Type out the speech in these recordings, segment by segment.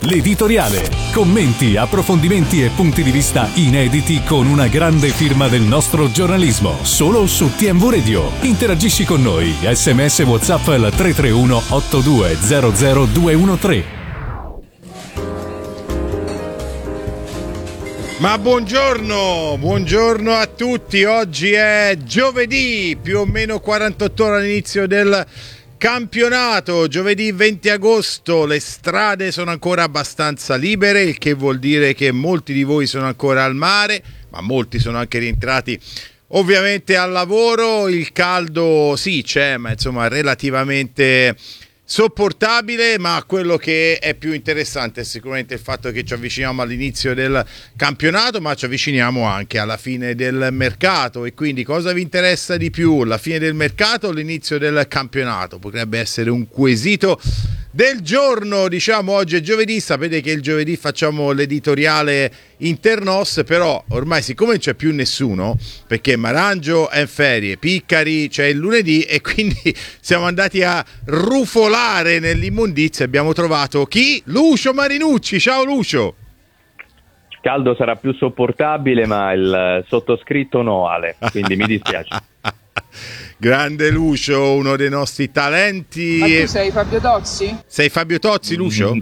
L'editoriale. Commenti, approfondimenti e punti di vista inediti con una grande firma del nostro giornalismo. Solo su TMV Radio. Interagisci con noi. SMS WhatsApp al 331 8200 213. Ma buongiorno a tutti. Oggi è giovedì, più o meno 48 ore all'inizio del campionato, giovedì 20 agosto, le strade sono ancora abbastanza libere, il che vuol dire che molti di voi sono ancora al mare, ma molti sono anche rientrati ovviamente al lavoro. Il caldo sì c'è, ma insomma relativamente sopportabile, ma quello che è più interessante è sicuramente il fatto che ci avviciniamo all'inizio del campionato, ma ci avviciniamo anche alla fine del mercato. E quindi cosa vi interessa di più, la fine del mercato o l'inizio del campionato? Potrebbe essere un quesito del giorno. Diciamo, oggi è giovedì, sapete che il giovedì facciamo l'editoriale internos, però ormai siccome non c'è più nessuno, perché Marangio è in ferie, Piccari c'è il lunedì, e quindi siamo andati a rufolare nell'immondizia. Abbiamo trovato chi? Lucio Marinucci. Ciao Lucio. Il caldo sarà più sopportabile, ma il sottoscritto no, Ale, quindi mi dispiace. Grande Lucio, uno dei nostri talenti. Ma tu sei Fabio Tozzi? Sei Fabio Tozzi, Lucio?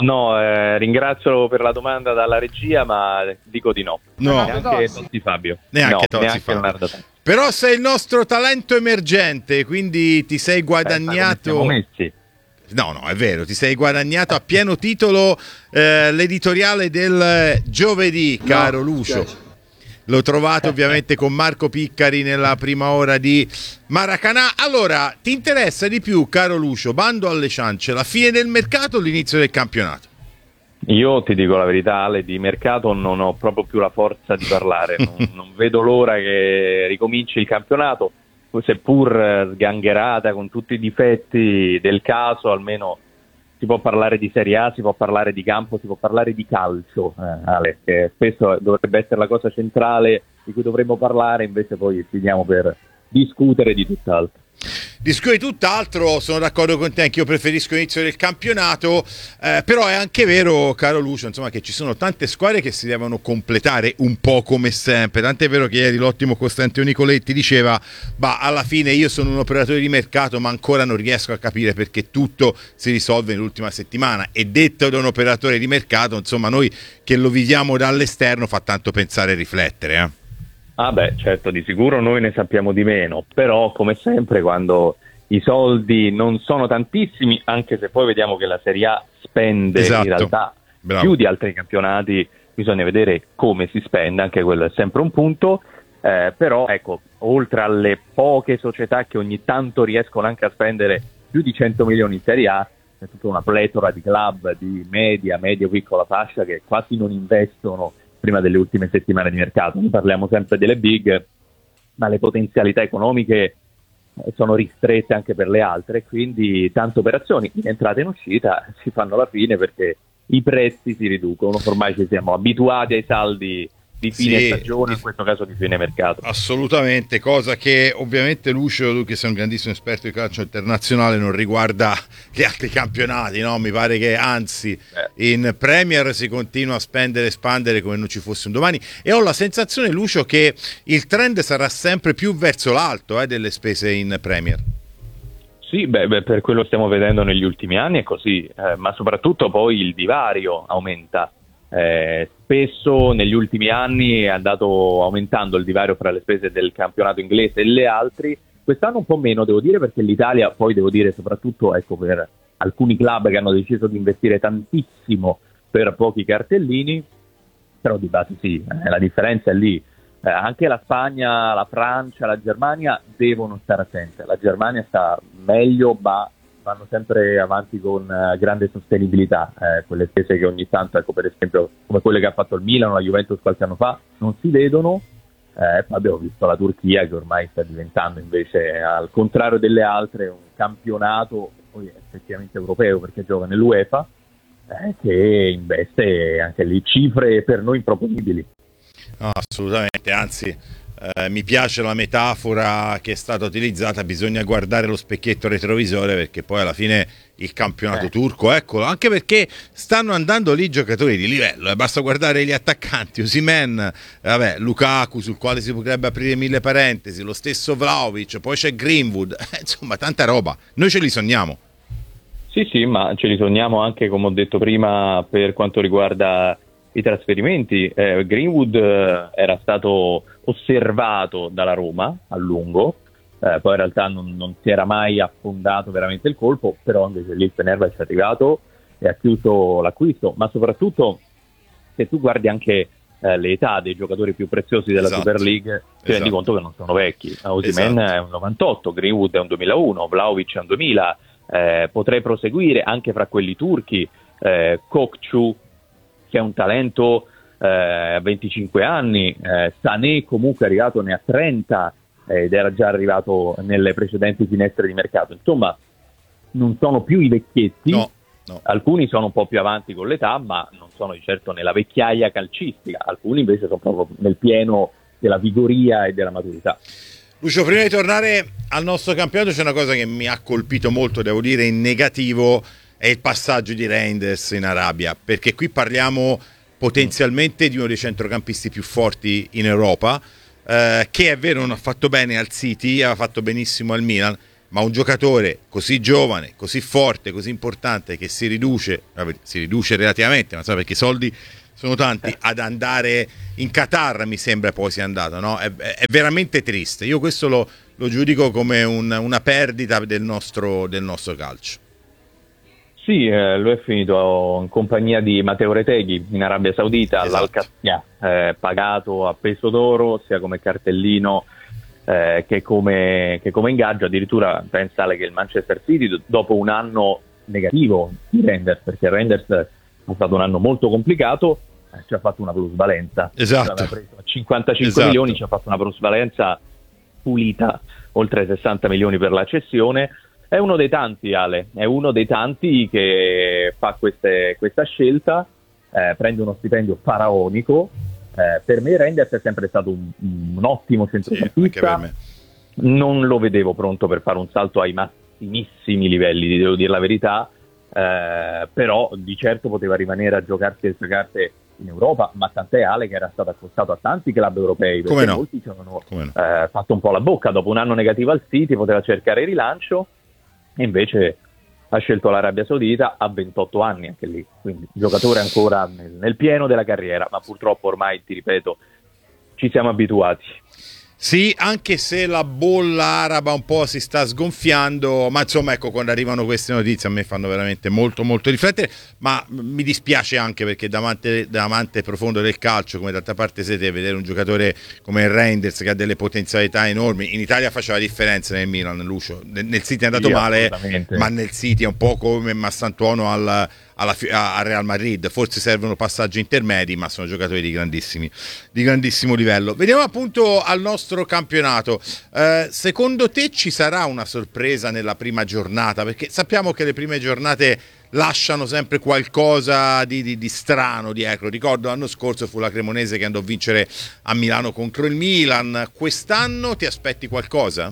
No, ringrazio per la domanda dalla regia, ma dico di no. No. Neanche Tozzi Fabio. Neanche Tozzi neanche Fabio. Leonardo. Però sei il nostro talento emergente, quindi ti sei guadagnato... Siamo messi. No, è vero, ti sei guadagnato a pieno titolo l'editoriale del giovedì, caro Lucio. L'ho trovato ovviamente con Marco Piccari nella prima ora di Maracanã. Allora, ti interessa di più, caro Lucio, bando alle ciance, la fine del mercato o l'inizio del campionato? Io ti dico la verità, Ale, di mercato non ho proprio più la forza di parlare. non vedo l'ora che ricominci il campionato, seppur sgangherata con tutti i difetti del caso. Almeno si può parlare di Serie A, si può parlare di campo, si può parlare di calcio, Ale, che spesso dovrebbe essere la cosa centrale di cui dovremmo parlare, invece poi finiamo per discutere di tutt'altro. Discuti tutt'altro, sono d'accordo con te, anche io preferisco l'inizio del campionato, però è anche vero, caro Lucio, insomma, che ci sono tante squadre che si devono completare un po' come sempre, tant'è vero che ieri l'ottimo Costantino Nicoletti diceva: alla fine io sono un operatore di mercato, ma ancora non riesco a capire perché tutto si risolve nell'ultima settimana. E detto da un operatore di mercato, insomma, noi che lo viviamo dall'esterno fa tanto pensare e riflettere, Ah beh, certo, di sicuro noi ne sappiamo di meno, però come sempre quando i soldi non sono tantissimi, anche se poi vediamo che la Serie A spende in realtà più di altri campionati, bisogna vedere come si spende, anche quello è sempre un punto, però ecco, oltre alle poche società che ogni tanto riescono anche a spendere più di 100 milioni in Serie A, c'è tutta una pletora di club di medio-piccola fascia che quasi non investono prima delle ultime settimane di mercato. Noi parliamo sempre delle big, ma le potenzialità economiche sono ristrette anche per le altre, quindi tante operazioni in entrata e in uscita si fanno alla fine perché i prezzi si riducono. Ormai ci siamo abituati ai saldi di fine stagione, in questo caso di fine mercato. Assolutamente, cosa che ovviamente Lucio, tu che sei un grandissimo esperto di calcio internazionale, non riguarda gli altri campionati, no? Mi pare che anzi in Premier si continua a spendere e espandere come non ci fosse un domani, e ho la sensazione, Lucio, che il trend sarà sempre più verso l'alto delle spese in Premier. Sì, per quello stiamo vedendo negli ultimi anni è così, ma soprattutto poi il divario aumenta. Spesso negli ultimi anni è andato aumentando il divario fra le spese del campionato inglese e le altri. Quest'anno un po' meno, devo dire, perché l'Italia, poi devo dire soprattutto per alcuni club che hanno deciso di investire tantissimo per pochi cartellini, però di base sì, la differenza è lì. Anche la Spagna, la Francia, la Germania devono stare attente. La Germania sta meglio, ma vanno sempre avanti con grande sostenibilità. Quelle spese che ogni tanto, per esempio, come quelle che ha fatto il Milan o la Juventus qualche anno fa, non si vedono. Abbiamo visto la Turchia che ormai sta diventando invece, al contrario delle altre, un campionato poi effettivamente europeo perché gioca nell'UEFA, che investe anche lì cifre per noi improponibili. No, assolutamente, anzi Mi piace la metafora che è stata utilizzata, bisogna guardare lo specchietto retrovisore perché poi alla fine il campionato turco, eccolo, anche perché stanno andando lì giocatori di livello, basta guardare gli attaccanti, Osimhen, Lukaku sul quale si potrebbe aprire mille parentesi, lo stesso Vlahovic, poi c'è Greenwood, insomma tanta roba, noi ce li sogniamo. Sì, ma ce li sogniamo anche, come ho detto prima, per quanto riguarda i trasferimenti. Greenwood era stato osservato dalla Roma a lungo, poi in realtà non si era mai affondato veramente il colpo, però invece lì il Fenerbahce è arrivato e ha chiuso l'acquisto, ma soprattutto se tu guardi anche le età dei giocatori più preziosi della Super League, ti rendi conto che non sono vecchi. Osimhen è un 98, Greenwood è un 2001, Vlahovic è un 2000, potrei proseguire anche fra quelli turchi, Kokcu che è un talento a 25 anni, Sané comunque è arrivato, ne ha 30 ed era già arrivato nelle precedenti finestre di mercato. Insomma, non sono più i vecchietti, no. Alcuni sono un po' più avanti con l'età, ma non sono di certo nella vecchiaia calcistica, alcuni invece sono proprio nel pieno della vigoria e della maturità. Lucio, prima di tornare al nostro campionato c'è una cosa che mi ha colpito molto, devo dire in negativo, è il passaggio di Reinders in Arabia, perché qui parliamo potenzialmente di uno dei centrocampisti più forti in Europa, che è vero non ha fatto bene al City, ha fatto benissimo al Milan, ma un giocatore così giovane, così forte, così importante, che si riduce relativamente, ma so perché i soldi sono tanti, ad andare in Qatar mi sembra poi sia andato, no? È veramente triste, io questo lo giudico come una perdita del nostro calcio. Sì, lui è finito in compagnia di Matteo Retegui in Arabia Saudita, all'Al-Qassia, pagato a peso d'oro sia come cartellino che come ingaggio. Addirittura pensare che il Manchester City, dopo un anno negativo di Reinders, perché Reinders è stato un anno molto complicato, ci ha fatto una plusvalenza. Esatto. L'aveva preso a 55 milioni, ci ha fatto una plusvalenza pulita, oltre 60 milioni per la cessione. È uno dei tanti, Ale, è uno dei tanti che fa questa scelta, prende uno stipendio faraonico. Per me Reinders è sempre stato un ottimo centrocampista, non lo vedevo pronto per fare un salto ai massimissimi livelli, devo dire la verità, però di certo poteva rimanere a giocarsi le sue carte in Europa, ma tant'è, Ale, che era stato accostato a tanti club europei, perché molti ci hanno fatto un po' la bocca. Dopo un anno negativo al City poteva cercare il rilancio, e invece ha scelto l'Arabia Saudita a 28 anni anche lì, quindi giocatore ancora nel pieno della carriera, ma purtroppo ormai, ti ripeto, ci siamo abituati. Sì, anche se la bolla araba un po' si sta sgonfiando, ma insomma, ecco, quando arrivano queste notizie a me fanno veramente molto molto riflettere, ma mi dispiace anche perché da amante profondo del calcio, come d'altra parte siete, vedere un giocatore come Reinders che ha delle potenzialità enormi. In Italia faceva la differenza nel Milan, Lucio, nel City è andato male, ma nel City è un po' come Massantuono al Real Madrid, forse servono passaggi intermedi, ma sono giocatori di grandissimo livello. Vediamo appunto al nostro campionato. Secondo te ci sarà una sorpresa nella prima giornata? Perché sappiamo che le prime giornate lasciano sempre qualcosa di strano dietro. Ricordo l'anno scorso fu la Cremonese che andò a vincere a Milano contro il Milan. Quest'anno ti aspetti qualcosa?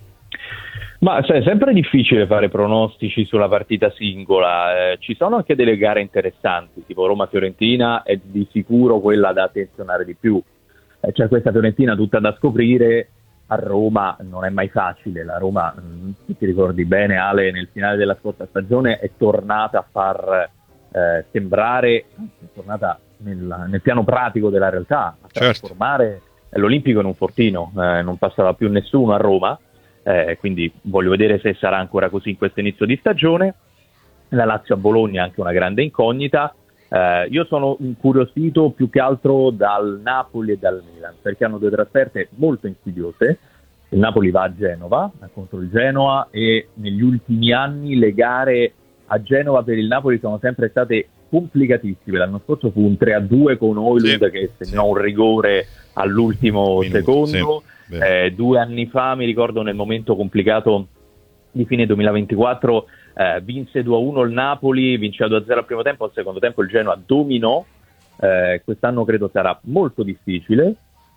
Ma è sempre difficile fare pronostici sulla partita singola, ci sono anche delle gare interessanti, tipo Roma-Fiorentina è di sicuro quella da attenzionare di più, c'è questa Fiorentina tutta da scoprire. A Roma non è mai facile, la Roma, se ti ricordi bene, Ale, nel finale della scorsa stagione è tornata a far sembrare, è tornata nel piano pratico della realtà, a trasformare l'Olimpico in un fortino, non passava più nessuno a Roma. Quindi voglio vedere se sarà ancora così in questo inizio di stagione. La Lazio a Bologna è anche una grande incognita. Io sono incuriosito più che altro dal Napoli e dal Milan, perché hanno due trasferte molto insidiose. Il Napoli va a Genova contro il Genoa, e negli ultimi anni le gare a Genova per il Napoli sono sempre state complicatissime. L'anno scorso fu un 3-2 con Højlund che segnò un rigore all'ultimo secondo. 2 anni fa, mi ricordo, nel momento complicato di fine 2024, vinse 2-1 il Napoli, vinceva 2-0 al primo tempo, al secondo tempo il Genoa dominò. Quest'anno credo sarà molto difficile.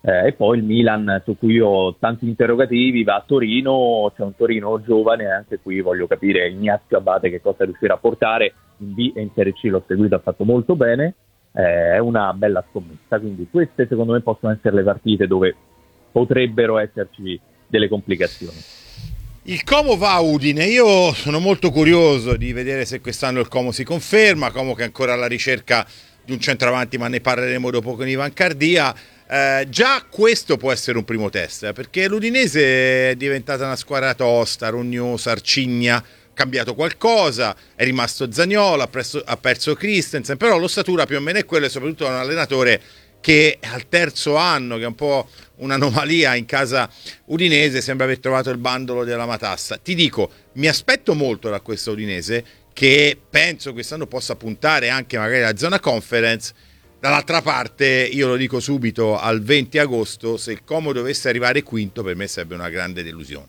E poi il Milan, su cui ho tanti interrogativi, va a Torino, c'è un Torino giovane, anche qui voglio capire Ignazio Abate che cosa riuscirà a portare. In B e in Serie C l'ho seguito, ha fatto molto bene, è una bella scommessa, quindi queste secondo me possono essere le partite dove potrebbero esserci delle complicazioni. Il Como va a Udine, io sono molto curioso di vedere se quest'anno il Como si conferma, Como che è ancora alla ricerca di un centravanti, ma ne parleremo dopo con Ivan Cardia. Già questo può essere un primo test, perché l'Udinese è diventata una squadra tosta, rognosa, arcigna, cambiato qualcosa, è rimasto Zaniolo, ha perso Christensen, però l'ossatura più o meno è quella, e soprattutto è un allenatore che al terzo anno, che è un po' un'anomalia in casa udinese, sembra aver trovato il bandolo della matassa. Ti dico, mi aspetto molto da questa Udinese, che penso quest'anno possa puntare anche magari alla zona conference. Dall'altra parte, io lo dico subito, al 20 agosto, se il Como dovesse arrivare quinto, per me sarebbe una grande delusione.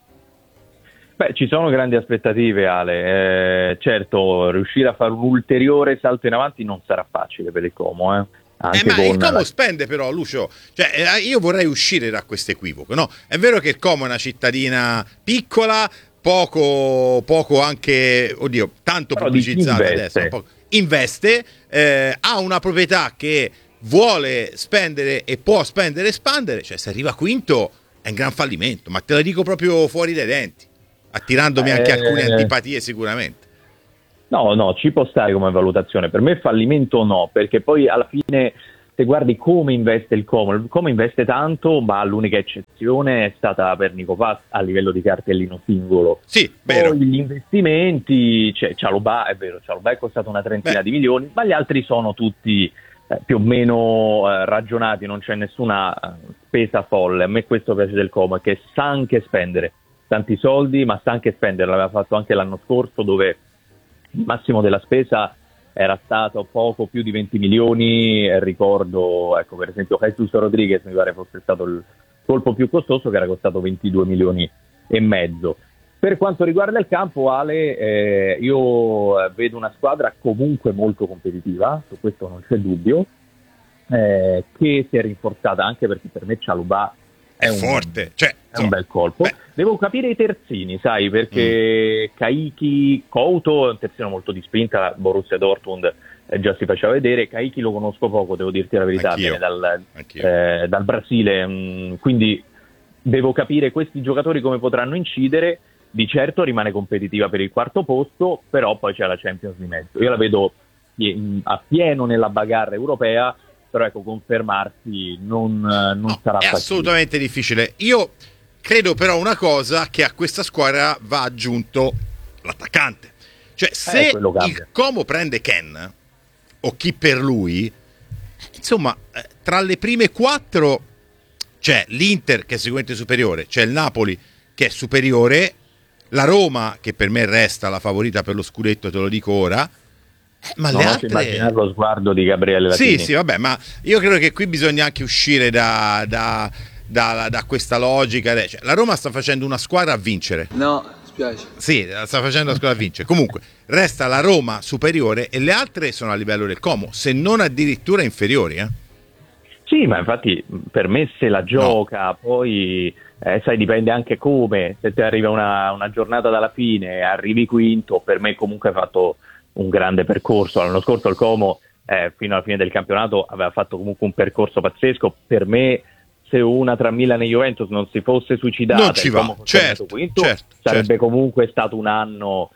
Beh, ci sono grandi aspettative, Ale. Certo, riuscire a fare un ulteriore salto in avanti non sarà facile per il Como, Anche ma il Como spende però, Lucio, cioè, io vorrei uscire da questo equivoco, no? È vero che il Como è una cittadina piccola, poco anche, tanto però pubblicizzata adesso, investe, ha una proprietà che vuole spendere e può spendere e espandere, cioè se arriva quinto è un gran fallimento, ma te lo dico proprio fuori dai denti, attirandomi anche alcune antipatie sicuramente. No, ci può stare come valutazione. Per me fallimento no, perché poi alla fine se guardi come investe il Como investe tanto, ma l'unica eccezione è stata per Nico Paz a livello di cartellino singolo. Sì, vero. Poi gli investimenti, Cialobà, è vero, Cialobà è costato una trentina di milioni, ma gli altri sono tutti più o meno ragionati, non c'è nessuna spesa folle. A me questo piace del Como, che sa anche spendere tanti soldi, ma sa anche spendere. L'aveva fatto anche l'anno scorso, dove il massimo della spesa era stato poco più di 20 milioni, ricordo, ecco, per esempio Jesus Rodriguez mi pare fosse stato il colpo più costoso, che era costato 22 milioni e mezzo. Per quanto riguarda il campo, Ale, io vedo una squadra comunque molto competitiva, su questo non c'è dubbio, che si è rinforzata anche perché per me Cialobà è forte, è un bel colpo. Devo capire i terzini, sai, perché Caicchi, Couto è un terzino molto di spinta, Borussia Dortmund già si faceva vedere, Caicchi lo conosco poco, devo dirti la verità, viene dal Brasile, quindi devo capire questi giocatori come potranno incidere. Di certo rimane competitiva per il quarto posto, però poi c'è la Champions di mezzo. Io la vedo a pieno nella bagarre europea, però ecco, confermarsi non sarà facile. È assolutamente difficile. Io credo però una cosa, che a questa squadra va aggiunto l'attaccante. Cioè, se il Como prende Ken o chi per lui, insomma, tra le prime 4 c'è l'Inter che è sicuramente superiore, c'è il Napoli che è superiore, la Roma che per me resta la favorita per lo scudetto, te lo dico ora. Ma le altre... immaginare lo sguardo di Gabriele Latini. Sì, vabbè, ma io credo che qui bisogna anche uscire da questa logica. Cioè, la Roma sta facendo una squadra a vincere. No, spiace. Sì, sta facendo una squadra a vincere. Comunque, resta la Roma superiore e le altre sono a livello del Como, se non addirittura inferiori. Sì, ma infatti per me se la gioca, poi sai, dipende anche come. Se ti arriva una giornata dalla fine, arrivi quinto, per me comunque hai fatto un grande percorso. L'anno scorso il Como fino alla fine del campionato aveva fatto comunque un percorso pazzesco. Per me, se una tra Milan e Juventus non si fosse suicidata, non ci va, certo, sarebbe comunque stato un anno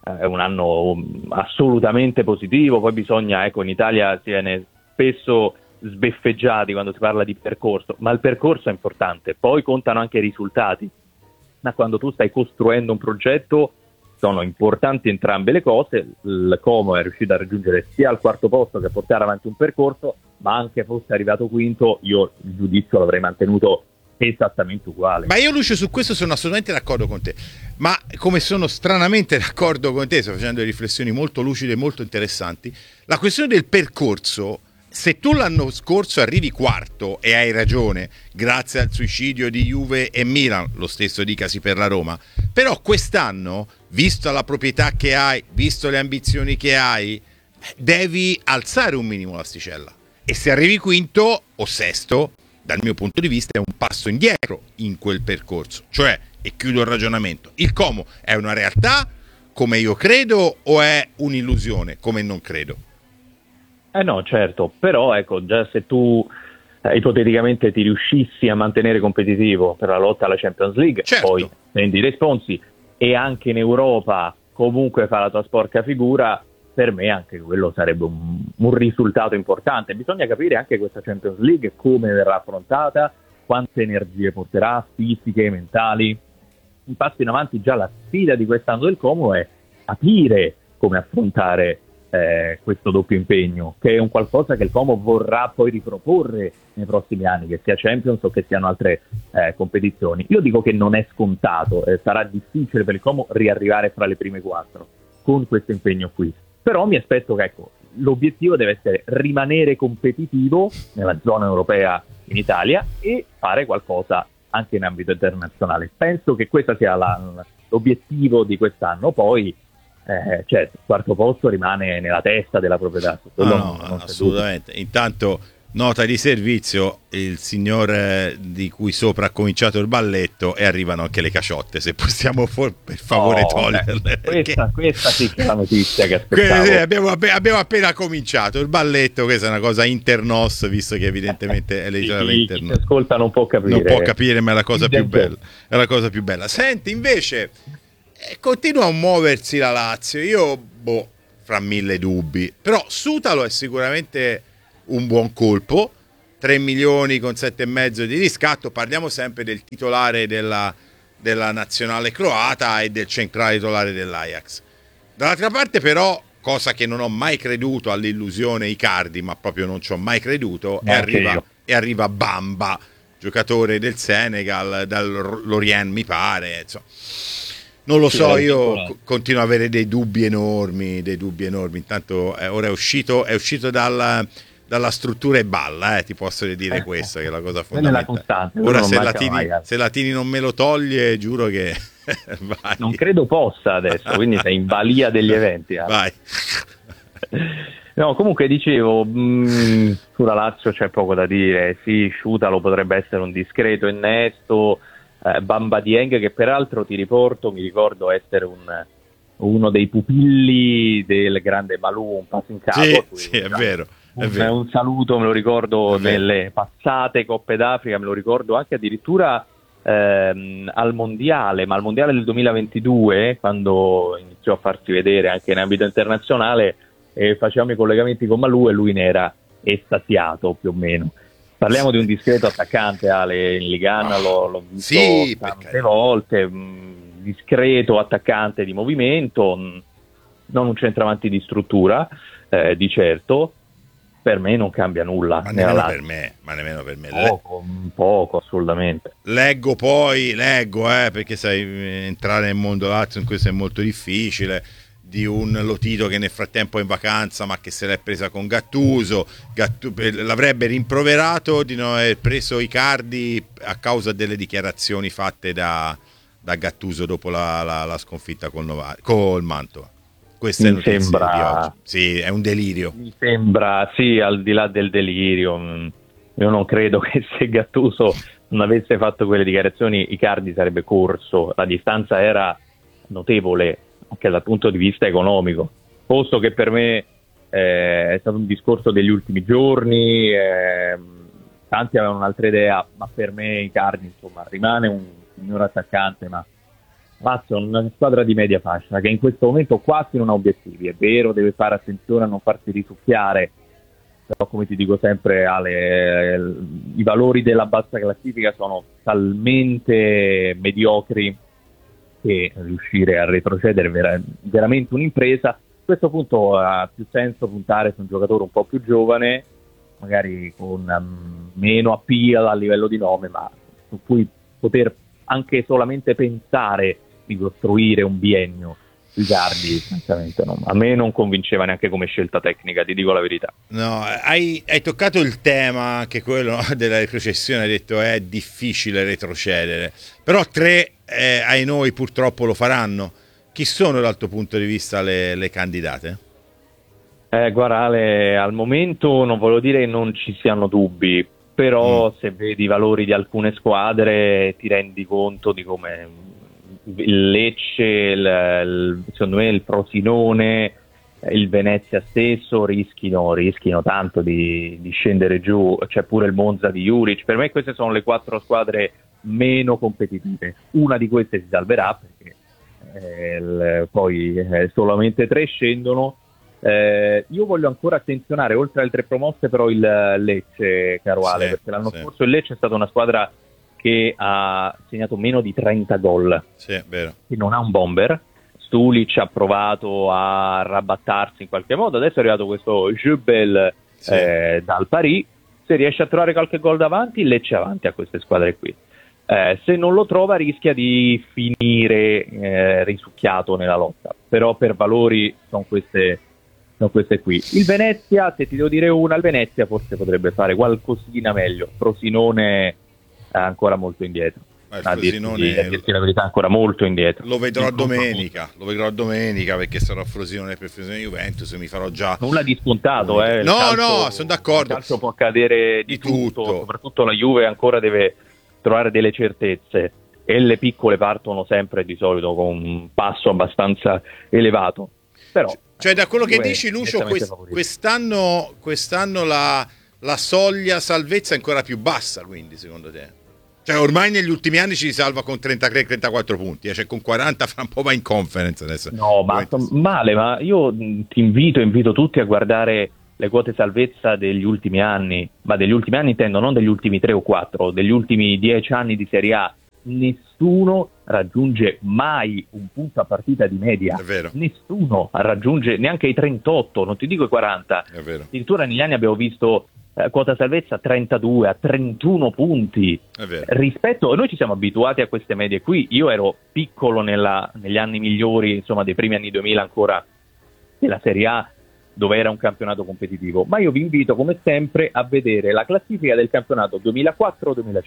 assolutamente positivo. Poi bisogna, ecco, in Italia si viene spesso sbeffeggiati quando si parla di percorso, ma il percorso è importante, poi contano anche i risultati. Ma quando tu stai costruendo un progetto sono importanti entrambe le cose. Il Como è riuscito a raggiungere sia al quarto posto che a portare avanti un percorso, ma anche fosse arrivato quinto, io il giudizio l'avrei mantenuto esattamente uguale. Ma io, Lucio, su questo sono assolutamente d'accordo con te, ma come sono stranamente d'accordo con te, sto facendo delle riflessioni molto lucide e molto interessanti. La questione del percorso, se tu l'anno scorso arrivi quarto, e hai ragione, grazie al suicidio di Juve e Milan, lo stesso dicasi per la Roma, però quest'anno, visto la proprietà che hai, visto le ambizioni che hai, devi alzare un minimo l'asticella, e se arrivi quinto o sesto dal mio punto di vista è un passo indietro in quel percorso. Cioè, e chiudo il ragionamento, il Como è una realtà come io credo o è un'illusione come non credo? No, certo, però ecco, già se tu ipoteticamente ti riuscissi a mantenere competitivo per la lotta alla Champions League, certo, poi prendi i responsi e anche in Europa comunque fa la tua sporca figura, per me anche quello sarebbe un risultato importante. Bisogna capire anche questa Champions League come verrà affrontata, quante energie porterà, fisiche, mentali. Un passo in avanti, già la sfida di quest'anno del Como è capire come affrontare questo doppio impegno, che è un qualcosa che il Como vorrà poi riproporre nei prossimi anni, che sia Champions o che siano altre competizioni. Io dico che non è scontato, sarà difficile per il Como riarrivare fra le prime 4 con questo impegno qui, però mi aspetto che l'obiettivo deve essere rimanere competitivo nella zona europea in Italia e fare qualcosa anche in ambito internazionale. Penso che questo sia l'obiettivo di quest'anno. Poi certo, il quarto posto rimane nella testa della proprietà. Non assolutamente. Intanto, nota di servizio, il signor di cui sopra ha cominciato il balletto, e arrivano anche le caciotte, se possiamo per favore toglierle. Questa sì che è la notizia che aspettavo. Abbiamo appena cominciato il balletto, questa è una cosa internos, visto che evidentemente è legale internos. Chi ascolta non può capire. Non può capire, ma è la cosa più bella. È la cosa più bella. Senti, invece, continua a muoversi la Lazio. Io, fra mille dubbi, però Sutalo è sicuramente un buon colpo. 3 milioni con 7,5 di riscatto. Parliamo sempre del titolare della nazionale croata e del centrale titolare dell'Ajax. Dall'altra parte però, cosa che non ho mai creduto, all'illusione Icardi, ma proprio non ci ho mai creduto, e arriva Bamba, giocatore del Senegal, dall'Orient mi pare, insomma. Non lo so, io continuo ad avere dei dubbi enormi. Intanto ora è uscito dalla struttura e balla, ti posso dire questo, che è la cosa fondamentale. Ora se Latini non me lo toglie, giuro che vai. Non credo possa adesso, quindi sei in balia degli eventi. Vai. No, comunque dicevo, sulla Lazio c'è poco da dire. Sì, Sciutalo potrebbe essere un discreto innesto, Bamba Dieng, che peraltro mi ricordo essere uno dei pupilli del grande Malù, un passo in capo. Sì, è vero. Un saluto, me lo ricordo nelle passate Coppe d'Africa, me lo ricordo anche addirittura al mondiale, ma al mondiale del 2022, quando iniziò a farsi vedere anche in ambito internazionale, facevamo i collegamenti con Malù e lui ne era estasiato più o meno. Parliamo di un discreto attaccante, Ale, in Ligan l'ho visto tante volte, discreto attaccante di movimento, non un centravanti di struttura, di certo. Per me non cambia nulla. Ma nemmeno per me. Poco, assolutamente. Leggo, perché sai, entrare nel mondo Lazio in questo è molto difficile, di un Lotito che nel frattempo è in vacanza ma che se l'è presa con Gattuso. L'avrebbe rimproverato di non aver preso Icardi a causa delle dichiarazioni fatte da Gattuso dopo la sconfitta col Mantova. Questa è notizia di oggi. Sì, è un delirio. Mi sembra, sì, al di là del delirio, io non credo che se Gattuso non avesse fatto quelle dichiarazioni Icardi sarebbe corso. La distanza era notevole anche dal punto di vista economico, posto che per me è stato un discorso degli ultimi giorni, tanti avevano un'altra idea, ma per me Icardi insomma rimane un signor attaccante, ma Lazio è una squadra di media fascia che in questo momento quasi non ha obiettivi. È vero, deve fare attenzione a non farsi risucchiare, però come ti dico sempre, Ale, i valori della bassa classifica sono talmente mediocri che riuscire a retrocedere è veramente un'impresa. A questo punto ha più senso puntare su un giocatore un po' più giovane, magari con meno appeal a livello di nome, ma su cui poter anche solamente pensare di costruire un biennio. Icardi, francamente, a me non convinceva neanche come scelta tecnica, ti dico la verità. No, hai toccato il tema, anche quello della retrocessione, hai detto è difficile retrocedere, però 3 ai noi purtroppo lo faranno. Chi sono dal tuo punto di vista le candidate? Guarda Ale, al momento non voglio dire che non ci siano dubbi, però se vedi i valori di alcune squadre ti rendi conto di come il Lecce, secondo me il Frosinone, il Venezia stesso rischino tanto di scendere giù. C'è pure il Monza di Juric. Per me queste sono le 4 squadre meno competitive. Una di queste si salverà perché poi solamente 3 scendono. Io voglio ancora attenzionare, oltre alle 3 promosse, però il Lecce, caro Ale, perché l'anno scorso il Lecce è stata una squadra che ha segnato meno di 30 gol, vero. che non ha un bomber. Stulic ha provato a rabbattarsi in qualche modo, adesso è arrivato questo Jubel dal Paris. Se riesce a trovare qualche gol davanti, il Lecce avanti a queste squadre qui. Se non lo trova rischia di finire risucchiato nella lotta, però per valori sono queste qui. Il Venezia, se ti devo dire una, il Venezia forse potrebbe fare qualcosina meglio. Frosinone è ancora molto indietro. A dirti la verità, ancora molto indietro. Lo vedrò domenica perché sarò a Frosinone per Frosinone Juventus, mi farò già nulla di scontato. No, sono d'accordo. Il calcio può accadere di tutto, soprattutto la Juve ancora deve trovare delle certezze e le piccole partono sempre di solito con un passo abbastanza elevato. Però cioè da quello che dici, Lucio, quest'anno la soglia salvezza è ancora più bassa, quindi secondo te? Cioè ormai negli ultimi anni ci si salva con 33-34 punti, cioè con 40 fra un po' va in conference adesso. No, ma male, ma io ti invito tutti a guardare le quote salvezza degli ultimi anni, ma degli ultimi anni intendo non degli ultimi 3 o 4, degli ultimi 10 anni di Serie A. Nessuno raggiunge mai un punto a partita di media. È vero. Nessuno raggiunge neanche i 38, non ti dico i 40. È vero. Addirittura negli anni abbiamo visto quota salvezza a 32, a 31 punti. È vero. Rispetto, noi ci siamo abituati a queste medie qui. Io ero piccolo negli anni migliori, insomma, dei primi anni 2000 ancora della Serie A, dove era un campionato competitivo. Ma io vi invito, come sempre, a vedere la classifica del campionato 2004-2005,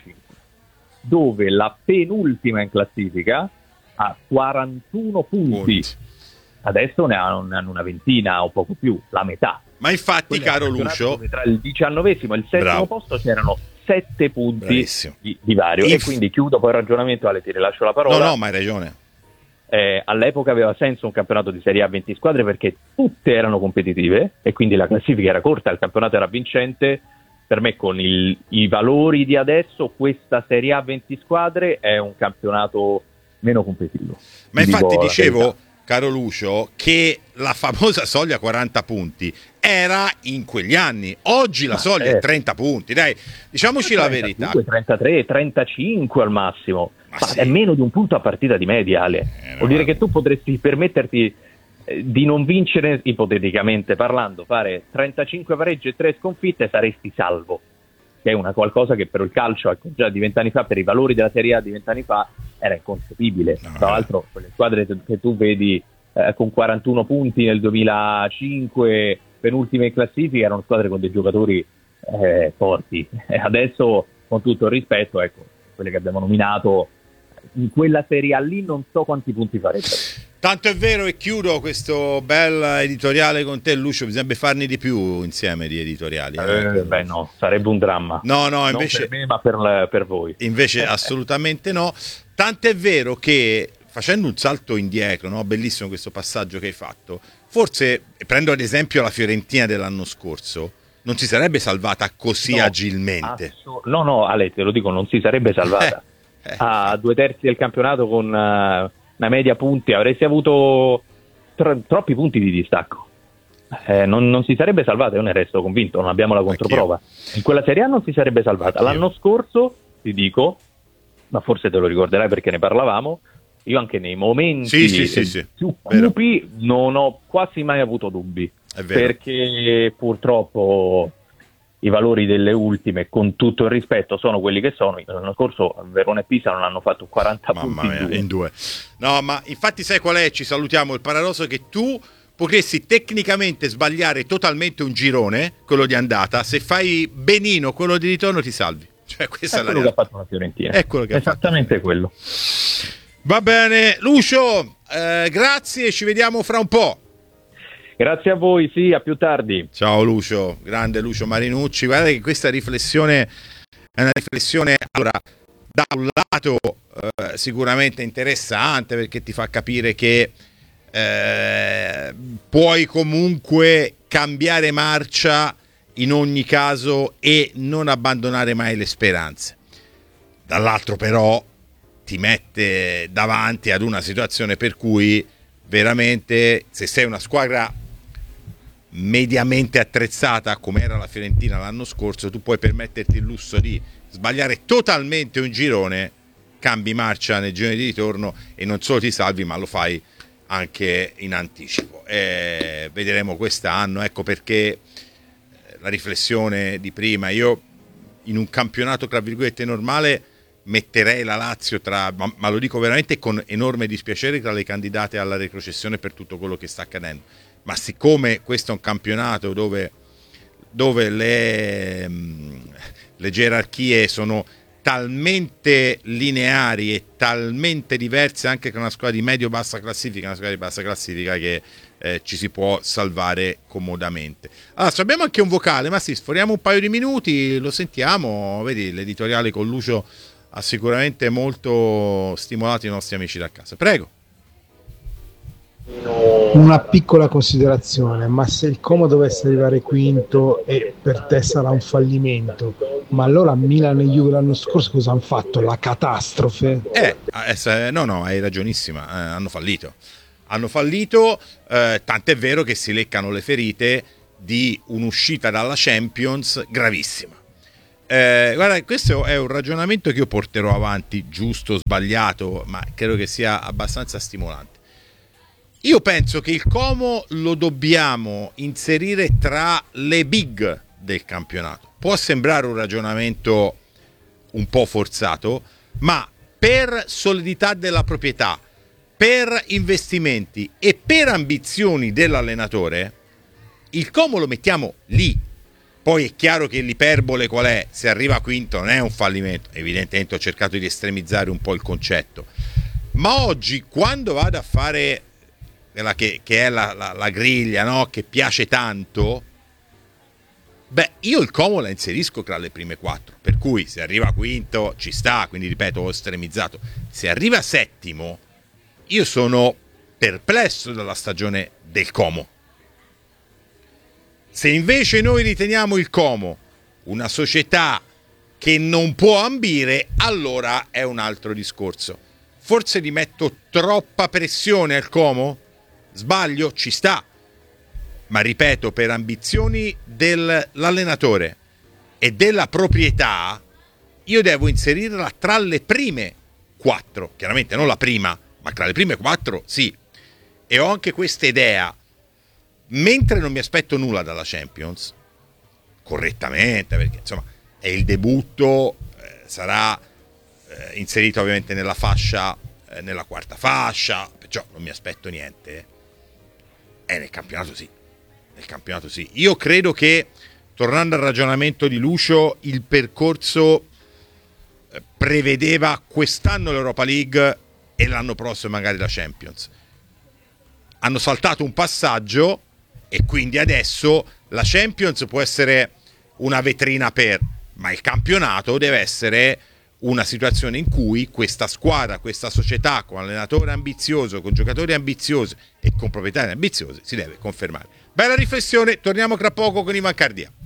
dove la penultima in classifica ha 41 punti. Adesso ne hanno una ventina o poco più, la metà. Ma infatti, caro Lucio, tra il 19esimo e il 7° posto c'erano 7 punti di vario. E quindi chiudo poi il ragionamento, Ale, ti rilascio la parola. No, ma hai ragione. All'epoca aveva senso un campionato di Serie A 20 squadre perché tutte erano competitive e quindi la classifica era corta, il campionato era vincente. Per me, con i valori di adesso, questa Serie A 20 squadre è un campionato meno competitivo. Ma infatti dicevo, caro Lucio, che la famosa soglia 40 punti era in quegli anni. Oggi la soglia è 30 punti, dai, diciamoci 32, la verità. 33, 35 al massimo. Ma è meno di un punto a partita di media, Ale. Vuol dire che tu potresti permetterti di non vincere, ipoteticamente parlando, fare 35 pareggi e 3 sconfitte, saresti salvo, che è una qualcosa che per il calcio, ecco, già di 20 anni fa, per i valori della Serie A di 20 anni fa era inconcepibile. Tra l'altro quelle squadre che tu vedi con 41 punti nel 2005 penultime in classifica erano squadre con dei giocatori forti. Adesso, con tutto il rispetto, ecco, quelle che abbiamo nominato in quella Serie A lì non so quanti punti farebbero. Tanto è vero, e chiudo questo bel editoriale con te, Lucio. Bisognerebbe farne di più insieme di editoriali. Beh, no, sarebbe un dramma. No, invece non per me, ma per voi. Invece assolutamente no. Tanto è vero che, facendo un salto indietro, no? Bellissimo questo passaggio che hai fatto, forse, prendo ad esempio la Fiorentina dell'anno scorso, non si sarebbe salvata così agilmente. No, Ale, te lo dico, non si sarebbe salvata. A 2/3 del campionato con una media punti avresti avuto troppi punti di distacco. Non si sarebbe salvata, io ne resto convinto, non abbiamo la controprova. In quella Serie A non si sarebbe salvata. L'anno scorso, ti dico, ma forse te lo ricorderai perché ne parlavamo, io anche nei momenti più cupi non ho quasi mai avuto dubbi, perché purtroppo i valori delle ultime, con tutto il rispetto, sono quelli che sono. L'anno scorso Verona e Pisa non hanno fatto 40 punti in due. No, ma infatti sai qual è? Ci salutiamo. Il paradosso è che tu potresti tecnicamente sbagliare totalmente un girone, quello di andata, se fai benino quello di ritorno ti salvi. Cioè, questa è quello che ha fatto la Fiorentina. È quello che esattamente quello. Va bene, Lucio, grazie, ci vediamo fra un po'. Grazie a voi, sì, a più tardi. Ciao Lucio, grande Lucio Marinucci. Guarda che questa riflessione È una riflessione, allora, da un lato sicuramente interessante, perché ti fa capire che puoi comunque cambiare marcia in ogni caso e non abbandonare mai le speranze. Dall'altro però ti mette davanti ad una situazione per cui veramente, se sei una squadra mediamente attrezzata come era la Fiorentina l'anno scorso, tu puoi permetterti il lusso di sbagliare totalmente un girone, cambi marcia nel girone di ritorno e non solo ti salvi, ma lo fai anche in anticipo. Vedremo quest'anno, ecco perché la riflessione di prima, io in un campionato tra virgolette normale metterei la Lazio ma lo dico veramente con enorme dispiacere, tra le candidate alla retrocessione per tutto quello che sta accadendo, ma siccome questo è un campionato dove le gerarchie sono talmente lineari e talmente diverse anche con una squadra di medio-bassa classifica, una squadra di bassa classifica, che ci si può salvare comodamente. Allora, abbiamo anche un vocale, ma sì, sforiamo un paio di minuti, lo sentiamo, vedi, l'editoriale con Lucio ha sicuramente molto stimolato i nostri amici da casa. Prego. Una piccola considerazione, ma se il Como dovesse arrivare quinto e per te sarà un fallimento, ma allora Milan e Juve l'anno scorso cosa hanno fatto? La catastrofe? No, hai ragionissima, hanno fallito, tant'è vero che si leccano le ferite di un'uscita dalla Champions gravissima. Guarda, questo è un ragionamento che io porterò avanti, giusto o sbagliato, ma credo che sia abbastanza stimolante. Io penso che il Como lo dobbiamo inserire tra le big del campionato. Può sembrare un ragionamento un po' forzato, ma per solidità della proprietà, per investimenti e per ambizioni dell'allenatore, il Como lo mettiamo lì. Poi è chiaro che l'iperbole qual è? Se arriva quinto non è un fallimento. Evidentemente ho cercato di estremizzare un po' il concetto. Ma oggi, quando vado a fare quella che è la griglia, no? Che piace tanto, io il Como la inserisco tra le prime 4. Per cui se arriva quinto ci sta, quindi ripeto, ho estremizzato. Se arriva settimo, io sono perplesso dalla stagione del Como. Se invece noi riteniamo il Como una società che non può ambire, allora è un altro discorso. Forse gli metto troppa pressione al Como? Sbaglio? Ci sta. Ma ripeto, per ambizioni dell'allenatore e della proprietà, io devo inserirla tra le prime 4. Chiaramente non la prima, ma tra le prime 4 sì. E ho anche questa idea. Mentre non mi aspetto nulla dalla Champions, correttamente, perché insomma è il debutto, sarà inserito ovviamente nella fascia, nella quarta fascia, perciò non mi aspetto niente. Nel campionato sì. Io credo che, tornando al ragionamento di Lucio, il percorso prevedeva quest'anno l'Europa League e l'anno prossimo magari la Champions. Hanno saltato un passaggio e quindi adesso la Champions può essere una vetrina ma il campionato deve essere una situazione in cui questa squadra, questa società con allenatore ambizioso, con giocatori ambiziosi e con proprietari ambiziosi si deve confermare. Bella riflessione, torniamo tra poco con Ivan Cardia.